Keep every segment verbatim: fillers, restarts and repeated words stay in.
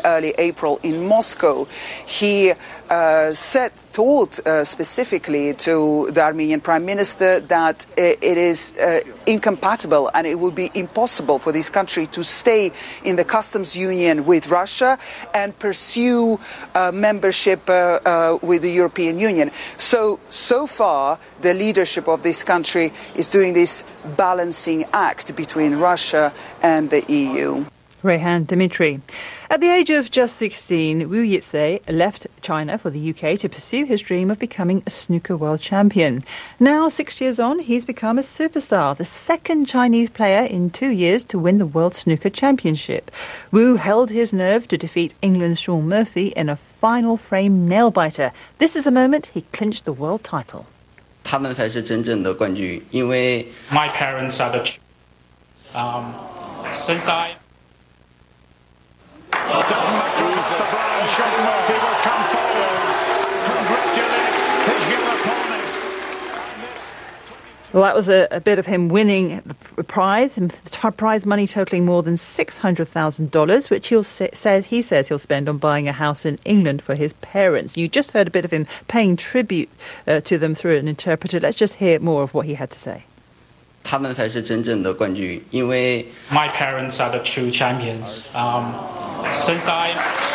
early April in Moscow, he uh, said, told uh, specifically to the Armenian Prime Minister that it is uh, incompatible and it would be impossible for this country to stay in the customs union with Russia and pursue uh, membership uh, uh, with the European Union. So, so far, the leadership of this country is doing this balancing act between Russia and the E U. Rehan Dimitri. At the age of just sixteen, Wu Yizhe left China for the U K to pursue his dream of becoming a snooker world champion. Now, six years on, he's become a superstar, the second Chinese player in two years to win the World Snooker Championship. Wu held his nerve to defeat England's Shaun Murphy in a final frame nail-biter. This is the moment he clinched the world title. My parents are the... Um, since I... It doesn't matter if the Brian Shaun Murphy will come forward. Congratulate his new opponent. Well, that was a, a bit of him winning the prize, and the t- prize money totalling more than six hundred thousand dollars, which he'll say, says, he says he'll spend on buying a house in England for his parents. You just heard a bit of him paying tribute uh, to them through an interpreter. Let's just hear more of what he had to say. My parents are the true champions. Um, since I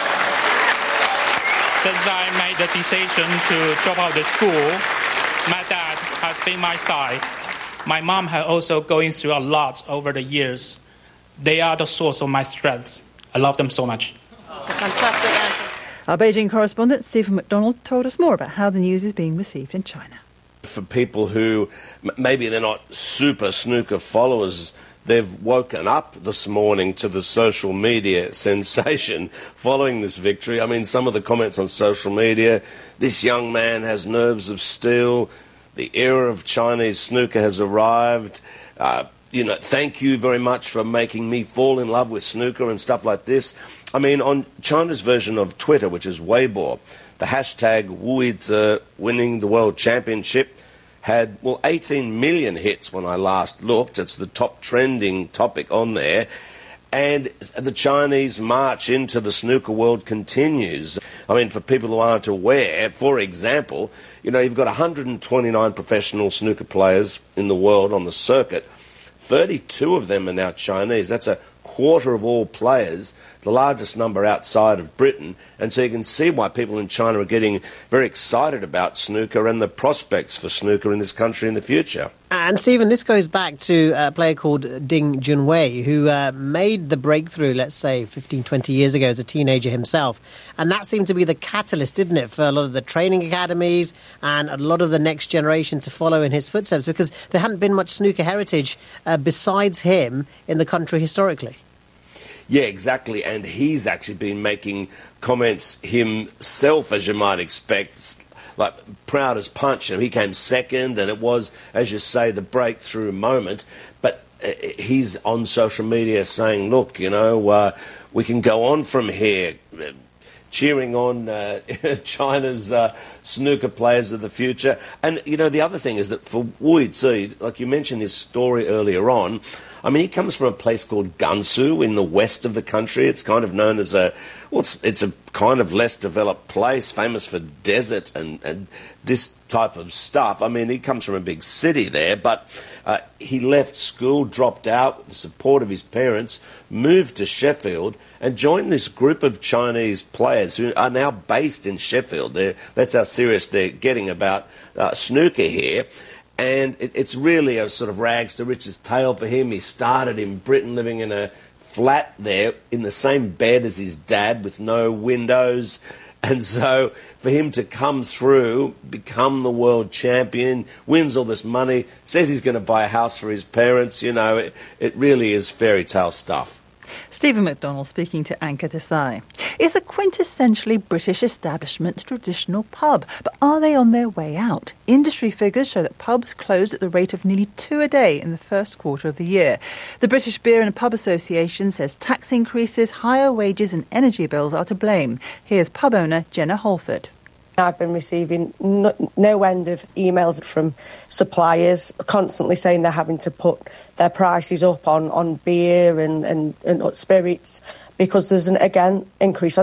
since I made the decision to drop out of school, my dad has been my side. My mom has also going through a lot over the years. They are the source of my strength. I love them so much. It's a fantastic answer. Our Beijing correspondent Stephen McDonald told us more about how the news is being received in China. For people who maybe they're not super snooker followers, they've woken up this morning to the social media sensation following this victory. I mean, some of the comments on social media, this young man has nerves of steel, the era of Chinese snooker has arrived, uh, you know, thank you very much for making me fall in love with snooker and stuff like this. I mean, on China's version of Twitter, which is Weibo, the hashtag Wu Yizhe winning the world championship had, well, eighteen million hits when I last looked. It's the top trending topic on there. And the Chinese march into the snooker world continues. I mean, for people who aren't aware, for example, you know, you've got one hundred twenty-nine professional snooker players in the world on the circuit. thirty-two of them are now Chinese. That's a quarter of all players, the largest number outside of Britain. And so you can see why people in China are getting very excited about snooker and the prospects for snooker in this country in the future. And Stephen, this goes back to a player called Ding Junhui, who uh, made the breakthrough, let's say, fifteen, twenty years ago as a teenager himself. And that seemed to be the catalyst, didn't it, for a lot of the training academies and a lot of the next generation to follow in his footsteps, because there hadn't been much snooker heritage uh, besides him in the country historically. Yeah, exactly. And he's actually been making comments himself, as you might expect, like proud as punch. You know, he came second, and it was, as you say, the breakthrough moment. But uh, he's on social media saying, look, you know, uh, we can go on from here, uh, cheering on uh, China's uh, snooker players of the future. And, you know, the other thing is that for Wu Yizhe, like you mentioned his story earlier on, I mean, he comes from a place called Gansu in the west of the country. It's kind of known as a, well, it's, it's a kind of less developed place, famous for desert and, and this type of stuff. I mean, he comes from a big city there, but uh, he left school, dropped out with the support of his parents, moved to Sheffield and joined this group of Chinese players who are now based in Sheffield. They're, that's how serious they're getting about uh, snooker here. And it, it's really a sort of rags to riches tale for him. He started in Britain, living in a flat there in the same bed as his dad with no windows. And so for him to come through, become the world champion, wins all this money, says he's going to buy a house for his parents, you know, it, it really is fairy tale stuff. Stephen McDonald speaking to Anka Desai. It's a quintessentially British establishment traditional pub, but are they on their way out? Industry figures show that pubs closed at the rate of nearly two a day in the first quarter of the year. The British Beer and Pub Association says tax increases, higher wages and energy bills are to blame. Here's pub owner Jenna Holford. I've been receiving no, no end of emails from suppliers constantly saying they're having to put their prices up on, on beer and, and, and spirits because there's, an, again, increase on